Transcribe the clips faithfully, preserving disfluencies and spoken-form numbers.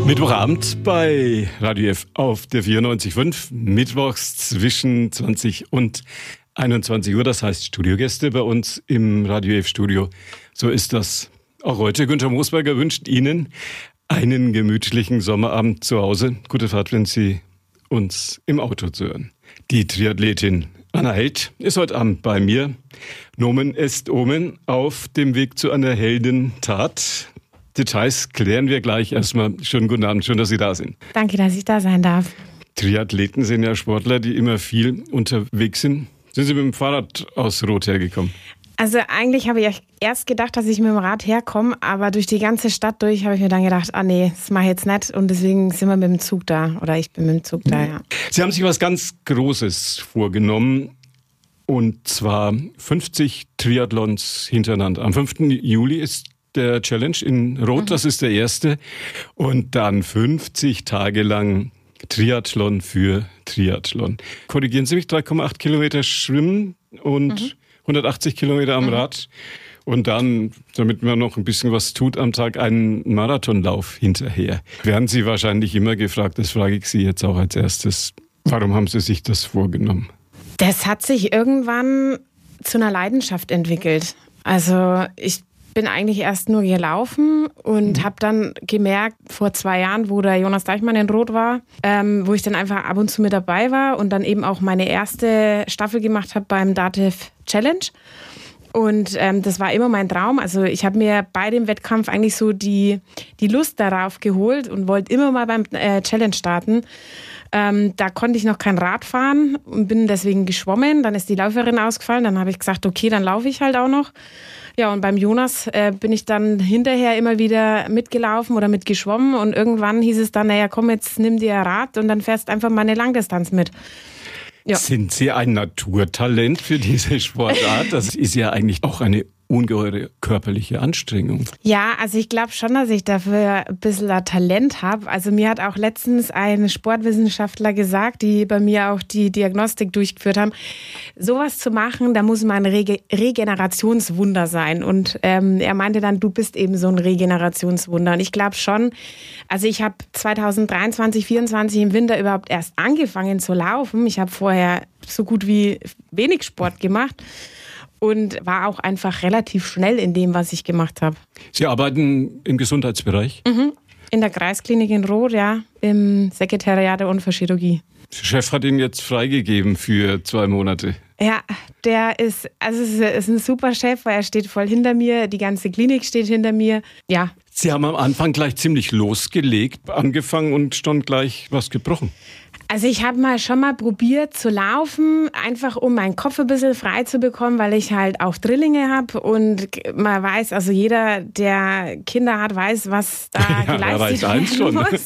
Mittwochabend bei Radio F auf der vierundneunzig Komma fünf, mittwochs zwischen zwanzig und einundzwanzig Uhr, das heißt Studiogäste bei uns im Radio F-Studio. So ist das auch heute. Günther Moosberger wünscht Ihnen einen gemütlichen Sommerabend zu Hause. Gute Fahrt, wenn Sie uns im Auto zuhören. Die Triathletin Anna Held ist heute Abend bei mir. Nomen est Omen auf dem Weg zu einer Heldentat. Details klären wir gleich. Erstmal schönen guten Abend, schön, dass Sie da sind. Danke, dass ich da sein darf. Triathleten sind ja Sportler, die immer viel unterwegs sind. Sind Sie mit dem Fahrrad aus Roth hergekommen? Also eigentlich habe ich erst gedacht, dass ich mit dem Rad herkomme, aber durch die ganze Stadt durch habe ich mir dann gedacht, ah nee, das mache ich jetzt nicht und deswegen sind wir mit dem Zug da oder ich bin mit dem Zug da, ja. Sie haben sich was ganz Großes vorgenommen und zwar fünfzig Triathlons hintereinander. Am fünften Juli ist der Challenge in Roth, mhm. das ist der erste. Und dann fünfzig Tage lang Triathlon für Triathlon. Korrigieren Sie mich, drei Komma acht Kilometer schwimmen und mhm. hundertachtzig Kilometer am mhm. Rad. Und dann, damit man noch ein bisschen was tut am Tag, einen Marathonlauf hinterher. Werden Sie wahrscheinlich immer gefragt, das frage ich Sie jetzt auch als erstes. Warum haben Sie sich das vorgenommen? Das hat sich irgendwann zu einer Leidenschaft entwickelt. Also ich bin eigentlich erst nur gelaufen und mhm. habe dann gemerkt, vor zwei Jahren, wo der Jonas Deichmann in Roth war, ähm, wo ich dann einfach ab und zu mit dabei war und dann eben auch meine erste Staffel gemacht habe beim DATEV Challenge. Und ähm, das war immer mein Traum. Also ich habe mir bei dem Wettkampf eigentlich so die, die Lust darauf geholt und wollte immer mal beim äh, Challenge starten. Ähm, da konnte ich noch kein Rad fahren und bin deswegen geschwommen. Dann ist die Läuferin ausgefallen. Dann habe ich gesagt, okay, dann laufe ich halt auch noch. Ja, und beim Jonas äh, bin ich dann hinterher immer wieder mitgelaufen oder mitgeschwommen. Und irgendwann hieß es dann, naja, komm, jetzt nimm dir ein Rad und dann fährst einfach mal eine Langdistanz mit. Ja. Sind Sie ein Naturtalent für diese Sportart? Das ist ja eigentlich auch eine ungeheure körperliche Anstrengung. Ja, also ich glaube schon, dass ich dafür ein bisschen ein Talent habe. Also mir hat auch letztens ein Sportwissenschaftler gesagt, die bei mir auch die Diagnostik durchgeführt haben, sowas zu machen, da muss man ein Rege- Regenerationswunder sein. Und ähm, er meinte dann, du bist eben so ein Regenerationswunder. Und ich glaube schon, also ich habe zwanzig dreiundzwanzig, vierundzwanzig im Winter überhaupt erst angefangen zu laufen. Ich habe vorher so gut wie wenig Sport gemacht. Und war auch einfach relativ schnell in dem, was ich gemacht habe. Sie arbeiten im Gesundheitsbereich? Mhm. In der Kreisklinik in Roth, ja, im Sekretariat der Unfallchirurgie. Der Chef hat ihn jetzt freigegeben für zwei Monate. Ja, der ist, also es ist ein super Chef, weil er steht voll hinter mir, die ganze Klinik steht hinter mir, ja. Sie haben am Anfang gleich ziemlich losgelegt, angefangen und schon gleich was gebrochen. Also ich habe mal schon mal probiert zu laufen, einfach um meinen Kopf ein bisschen frei zu bekommen, weil ich halt auch Drillinge habe und man weiß, also jeder, der Kinder hat, weiß, was da ja, geleistet werden muss.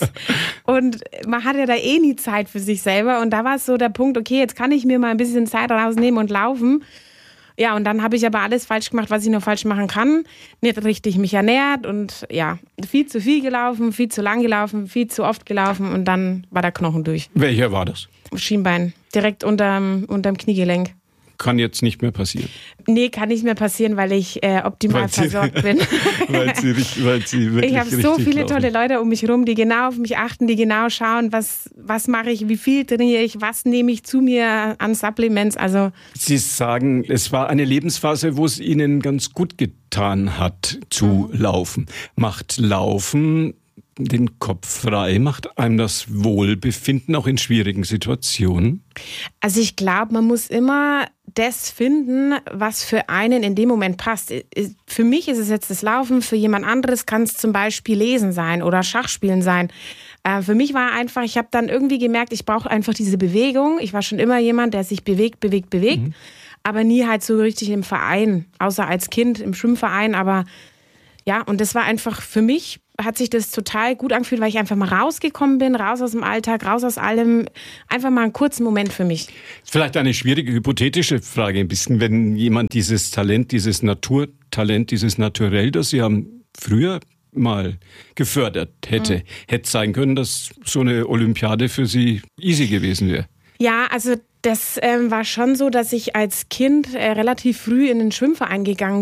Und man hat ja da eh nie Zeit für sich selber und da war es so der Punkt, okay, jetzt kann ich mir mal ein bisschen Zeit rausnehmen und laufen. Ja, und dann habe ich aber alles falsch gemacht, was ich nur falsch machen kann. Nicht richtig mich ernährt und ja, viel zu viel gelaufen, viel zu lang gelaufen, viel zu oft gelaufen und dann war der Knochen durch. Welcher war das? Schienbein, direkt unterm, unterm Kniegelenk. Kann jetzt nicht mehr passieren? Nee, kann nicht mehr passieren, weil ich äh, optimal weil versorgt sie, bin. weil sie, weil sie wirklich ich habe so viele laufen. tolle Leute um mich herum, die genau auf mich achten, die genau schauen, was, was mache ich, wie viel trainiere ich, was nehme ich zu mir an Supplements. Also Sie sagen, es war eine Lebensphase, wo es Ihnen ganz gut getan hat, zu mhm. laufen. Macht Laufen den Kopf frei? Macht einem das Wohlbefinden auch in schwierigen Situationen? Also ich glaube, man muss immer das finden, was für einen in dem Moment passt. Für mich ist es jetzt das Laufen, für jemand anderes kann es zum Beispiel Lesen sein oder Schachspielen sein. Für mich war einfach, ich habe dann irgendwie gemerkt, ich brauche einfach diese Bewegung. Ich war schon immer jemand, der sich bewegt, bewegt, bewegt, mhm. aber nie halt so richtig im Verein, außer als Kind im Schwimmverein. Aber ja, und das war einfach für mich, hat sich das total gut angefühlt, weil ich einfach mal rausgekommen bin, raus aus dem Alltag, raus aus allem. Einfach mal einen kurzen Moment für mich. Vielleicht eine schwierige, hypothetische Frage ein bisschen, wenn jemand dieses Talent, dieses Naturtalent, dieses Naturell, das Sie haben früher mal gefördert hätte, mhm. hätte sein können, dass so eine Olympiade für Sie easy gewesen wäre. Ja, also das ähm, war schon so, dass ich als Kind äh, relativ früh in den Schwimmverein gegangen